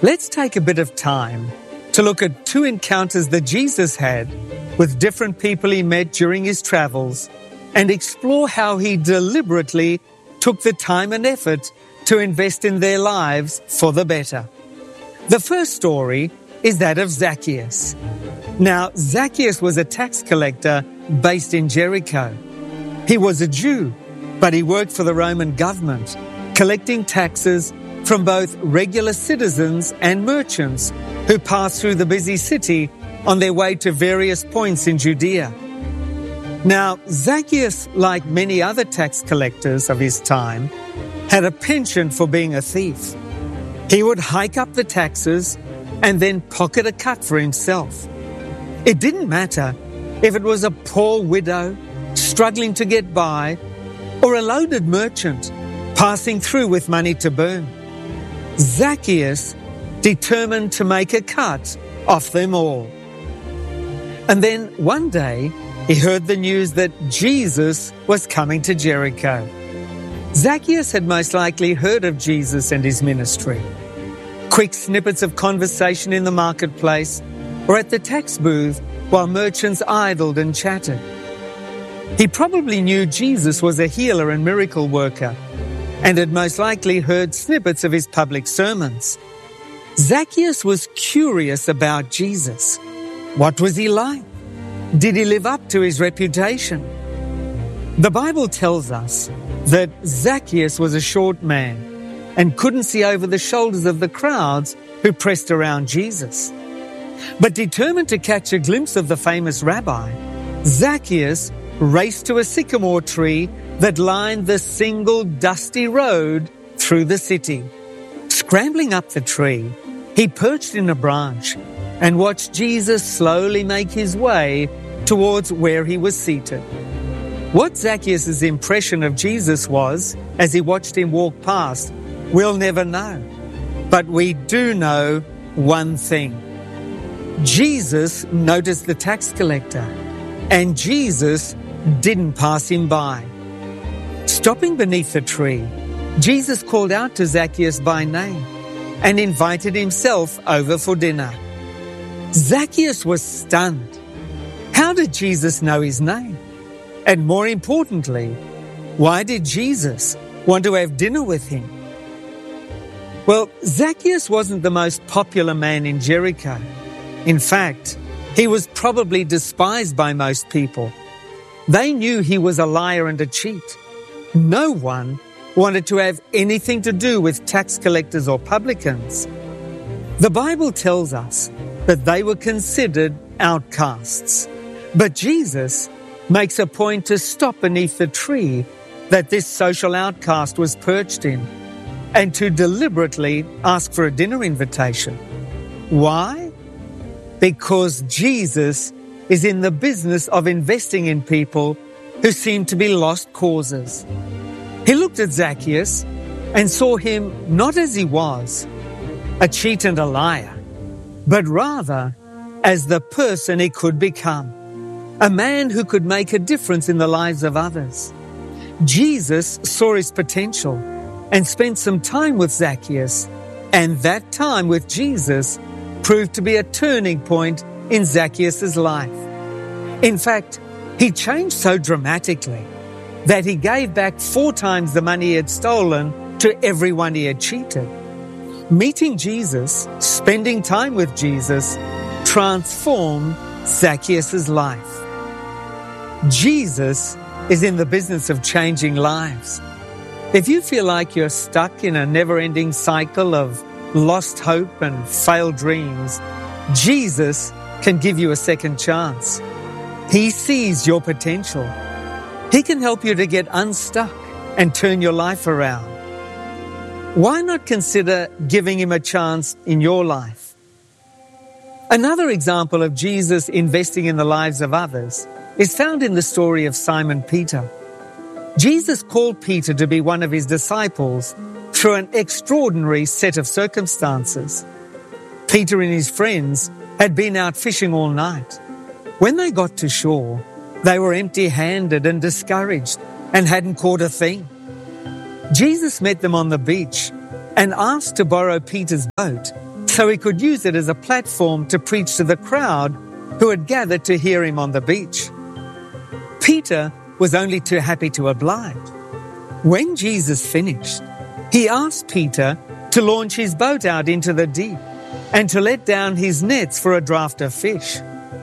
Let's take a bit of time to look at two encounters that Jesus had with different people he met during his travels and explore how he deliberately took the time and effort to invest in their lives for the better. The first story is that of Zacchaeus. Now, Zacchaeus was a tax collector based in Jericho. He was a Jew, but he worked for the Roman government, collecting taxes from both regular citizens and merchants who passed through the busy city on their way to various points in Judea. Now, Zacchaeus, like many other tax collectors of his time, had a penchant for being a thief. He would hike up the taxes and then pocket a cut for himself. It didn't matter if it was a poor widow struggling to get by or a loaded merchant passing through with money to burn. Zacchaeus determined to make a cut off them all. And then one day, he heard the news that Jesus was coming to Jericho. Zacchaeus had most likely heard of Jesus and his ministry. Quick snippets of conversation in the marketplace or at the tax booth while merchants idled and chatted. He probably knew Jesus was a healer and miracle worker and had most likely heard snippets of his public sermons. Zacchaeus was curious about Jesus. What was he like? Did he live up to his reputation? The Bible tells us that Zacchaeus was a short man and couldn't see over the shoulders of the crowds who pressed around Jesus. But determined to catch a glimpse of the famous rabbi, Zacchaeus raced to a sycamore tree that lined the single dusty road through the city. Scrambling up the tree, he perched in a branch and watched Jesus slowly make his way towards where he was seated. What Zacchaeus' impression of Jesus was as he watched him walk past, we'll never know. But we do know one thing. Jesus noticed the tax collector, and Jesus didn't pass him by. Stopping beneath the tree, Jesus called out to Zacchaeus by name and invited himself over for dinner. Zacchaeus was stunned. How did Jesus know his name? And more importantly, why did Jesus want to have dinner with him? Well, Zacchaeus wasn't the most popular man in Jericho. In fact, he was probably despised by most people. They knew he was a liar and a cheat. No one wanted to have anything to do with tax collectors or publicans. The Bible tells us that they were considered outcasts. But Jesus makes a point to stop beneath the tree that this social outcast was perched in and to deliberately ask for a dinner invitation. Why? Because Jesus is in the business of investing in people who seem to be lost causes. He looked at Zacchaeus and saw him not as he was, a cheat and a liar, but rather as the person he could become, a man who could make a difference in the lives of others. Jesus saw his potential and spent some time with Zacchaeus, and that time with Jesus proved to be a turning point in Zacchaeus' life. In fact, he changed so dramatically that he gave back 4 times the money he had stolen to everyone he had cheated. Meeting Jesus, spending time with Jesus, transformed Zacchaeus' life. Jesus is in the business of changing lives. If you feel like you're stuck in a never-ending cycle of lost hope and failed dreams, Jesus can give you a second chance. He sees your potential. He can help you to get unstuck and turn your life around. Why not consider giving him a chance in your life? Another example of Jesus investing in the lives of others is found in the story of Simon Peter. Jesus called Peter to be one of his disciples through an extraordinary set of circumstances. Peter and his friends had been out fishing all night. When they got to shore, they were empty-handed and discouraged and hadn't caught a thing. Jesus met them on the beach and asked to borrow Peter's boat so he could use it as a platform to preach to the crowd who had gathered to hear him on the beach. Peter was only too happy to oblige. When Jesus finished, he asked Peter to launch his boat out into the deep and to let down his nets for a draught of fish.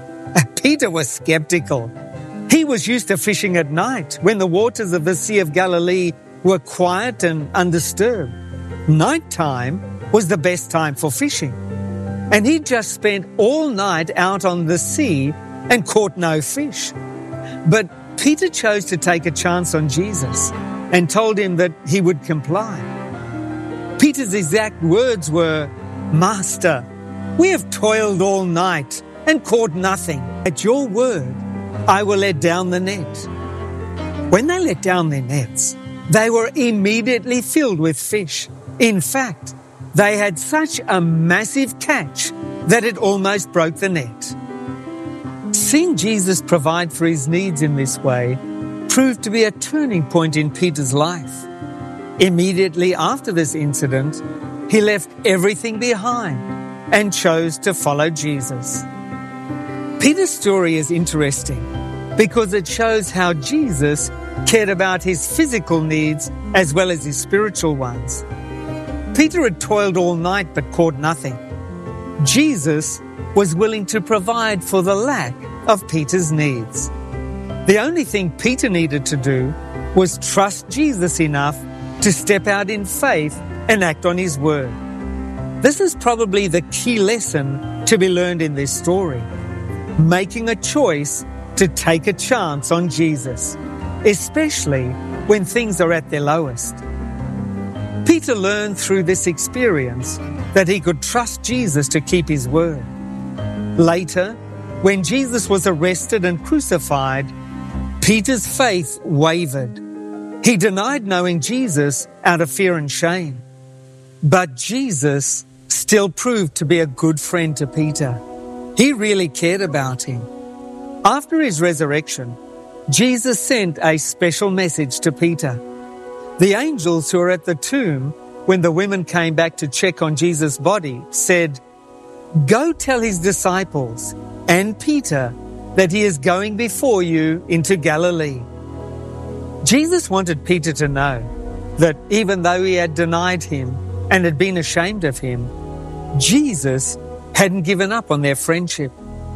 Peter was skeptical. He was used to fishing at night when the waters of the Sea of Galilee were quiet and undisturbed. Nighttime was the best time for fishing. And he'd just spent all night out on the sea and caught no fish. But Peter chose to take a chance on Jesus and told him that he would comply. Peter's exact words were, "Master, we have toiled all night and caught nothing. At your word, I will let down the net." When they let down their nets, they were immediately filled with fish. In fact, they had such a massive catch that it almost broke the net. Seeing Jesus provide for his needs in this way proved to be a turning point in Peter's life. Immediately after this incident, he left everything behind and chose to follow Jesus. Peter's story is interesting because it shows how Jesus cared about his physical needs as well as his spiritual ones. Peter had toiled all night but caught nothing. Jesus was willing to provide for the lack of Peter's needs. The only thing Peter needed to do was trust Jesus enough to step out in faith and act on his word. This is probably the key lesson to be learned in this story. Making a choice to take a chance on Jesus, especially when things are at their lowest. Peter learned through this experience that he could trust Jesus to keep his word. Later, when Jesus was arrested and crucified, Peter's faith wavered. He denied knowing Jesus out of fear and shame. But Jesus still proved to be a good friend to Peter. He really cared about him. After his resurrection, Jesus sent a special message to Peter. The angels who were at the tomb when the women came back to check on Jesus' body said, "Go tell his disciples and Peter that he is going before you into Galilee." Jesus wanted Peter to know that even though he had denied him and had been ashamed of him, Jesus hadn't given up on their friendship.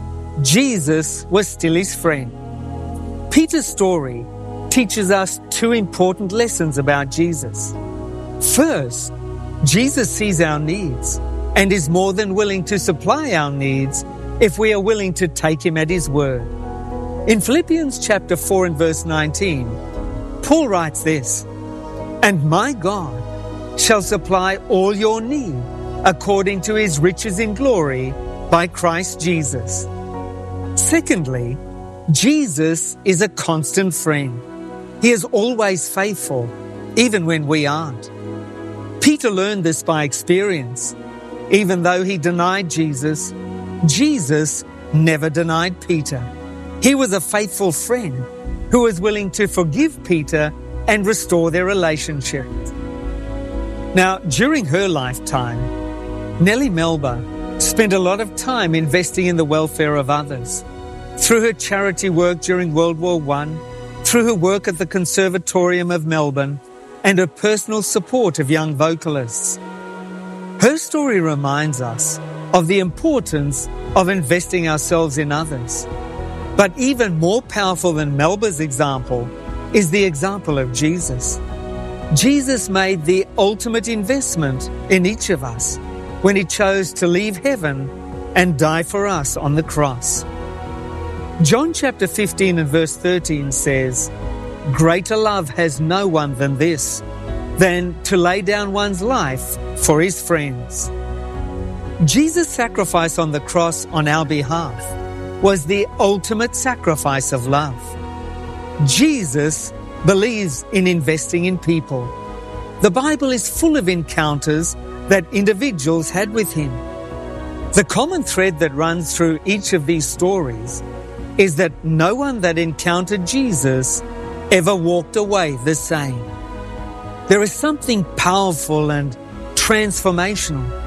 Jesus was still his friend. Peter's story teaches us two important lessons about Jesus. First, Jesus sees our needs and is more than willing to supply our needs if we are willing to take him at his word. In Philippians chapter 4 and verse 19, Paul writes this, "And my God shall supply all your need according to his riches in glory by Christ Jesus." Secondly, Jesus is a constant friend. He is always faithful, even when we aren't. Peter learned this by experience. Even though he denied Jesus, Jesus never denied Peter. He was a faithful friend who was willing to forgive Peter and restore their relationship. Now, during her lifetime, Nellie Melba spent a lot of time investing in the welfare of others. Through her charity work during World War I, through her work at the Conservatorium of Melbourne, and her personal support of young vocalists. Her story reminds us of the importance of investing ourselves in others. But even more powerful than Melba's example is the example of Jesus. Jesus made the ultimate investment in each of us when he chose to leave heaven and die for us on the cross. John chapter 15 and verse 13 says, "Greater love has no one than this, than to lay down one's life for his friends." Jesus' sacrifice on the cross on our behalf was the ultimate sacrifice of love. Jesus believes in investing in people. The Bible is full of encounters that individuals had with him. The common thread that runs through each of these stories is that no one that encountered Jesus ever walked away the same. There is something powerful and transformational